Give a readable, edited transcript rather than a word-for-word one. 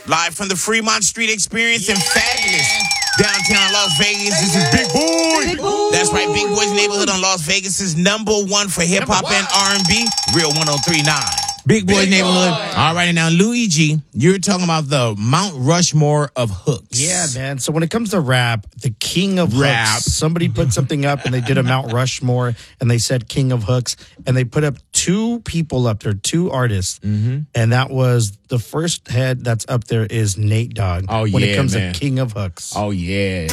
Live from the Fremont Street Experience in fabulous downtown Las Vegas. This is Big Boy. Big Boy. That's right, Big Boy's Neighborhood on Las Vegas' #1 for hip hop and R&B. Real 103.9. Big Boy's Neighborhood. All right, and now Luigi, you're talking about the Mount Rushmore of hooks. Yeah, man. So when it comes to rap, the king of hooks, somebody put something up and they did a Mount Rushmore and they said king of hooks and they put up 2 people up there, 2 artists. And that was the first head that's up there is Nate Dogg. Oh, when yeah, it comes man. to king of hooks. Oh, yeah.